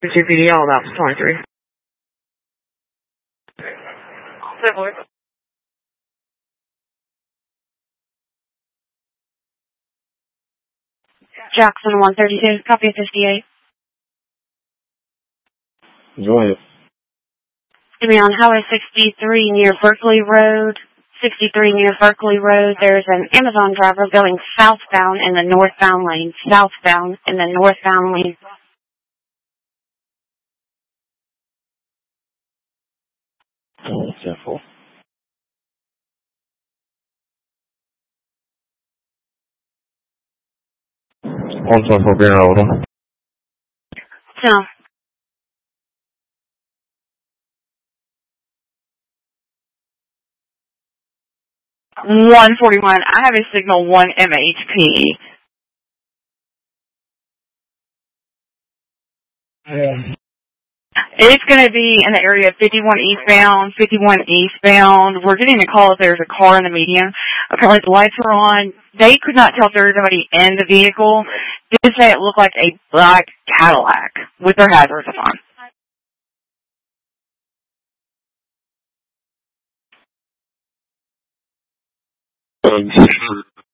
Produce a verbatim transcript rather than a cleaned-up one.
two P D, all about twenty-three. Similar. Jackson one thirty-two, copy of fifty-eight. Join it. To be on Highway sixty-three near Berkeley Road. sixty-three near Berkeley Road. There's an Amazon driver going southbound in the northbound lane. Southbound in the northbound lane. Oh, careful. one twenty-four being older. So, one forty-one, I have a signal one M H P. Yeah. It's going to be in the area of fifty-one eastbound, fifty-one eastbound. We're getting a call that there's a car in the median. Apparently the lights are on. They could not tell if there was anybody in the vehicle. They did say it looked like a black Cadillac with their hazards on. Um,